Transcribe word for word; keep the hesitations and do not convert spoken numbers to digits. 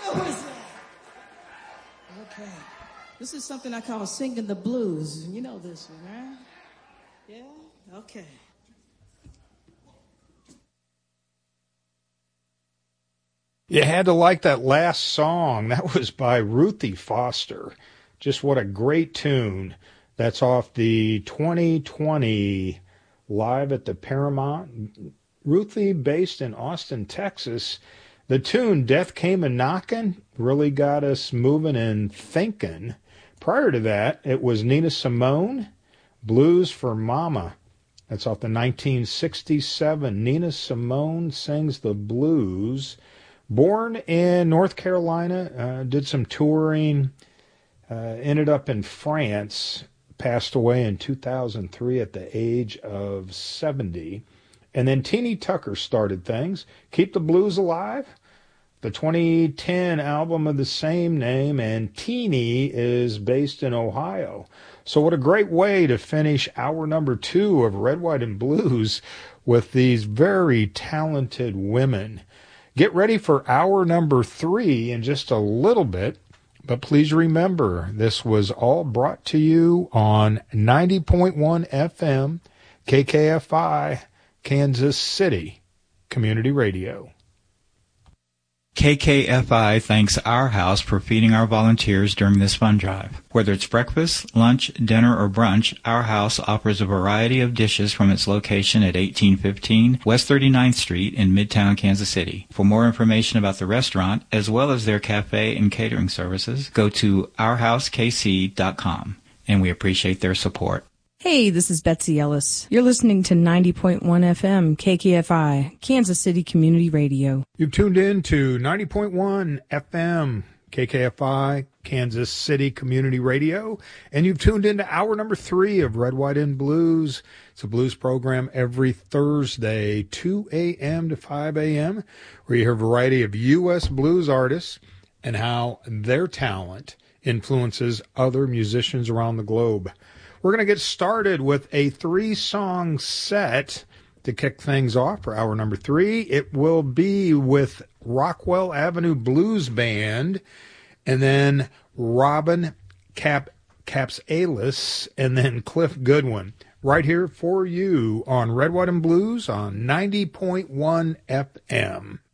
What was that? Okay. This is something I call singing the blues. You know this one, right? Yeah? Okay. You had to like that last song. That was by Ruthie Foster. Just what a great tune. That's off the twenty twenty Live at the Paramount. Ruthie, based in Austin, Texas. The tune Death Came a-Knockin' really got us moving and thinking. Prior to that, it was Nina Simone, Blues for Mama. That's off the nineteen sixty-seven. Nina Simone sings the blues. Born in North Carolina, uh, did some touring, uh, ended up in France, passed away in two thousand three at the age of seventy. And then Teenie Tucker started things. Keep the Blues Alive, the twenty ten album of the same name, and Teenie is based in Ohio. So what a great way to finish hour number two of Red, White, and Blues with these very talented women. Get ready for hour number three in just a little bit, but please remember, this was all brought to you on ninety point one F M, K K F I, Kansas City Community Radio. K K F I thanks Our House for feeding our volunteers during this fund drive. Whether it's breakfast, lunch, dinner, or brunch, Our House offers a variety of dishes from its location at eighteen fifteen West thirty-ninth Street in Midtown, Kansas City. For more information about the restaurant, as well as their cafe and catering services, go to our house k c dot com, and we appreciate their support. Hey, this is Betsy Ellis. You're listening to ninety point one F M, K K F I, Kansas City Community Radio. You've tuned in to ninety point one F M, K K F I, Kansas City Community Radio, and you've tuned into hour number three of Red, White, and Blues. It's a blues program every Thursday, two a.m. to five a.m., where you hear a variety of U S blues artists and how their talent influences other musicians around the globe. We're going to get started with a three-song set to kick things off for hour number three. It will be with Rockwell Avenue Blues Band, and then Robin Cap Capsalis, and then Cliff Goodwin. Right here for you on Red, White, and Blues on ninety point one F M.